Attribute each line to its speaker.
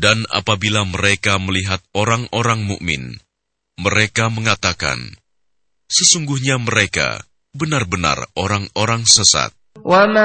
Speaker 1: Dan apabila mereka melihat orang-orang mukmin, mereka mengatakan, sesungguhnya mereka benar-benar orang-orang sesat.
Speaker 2: وما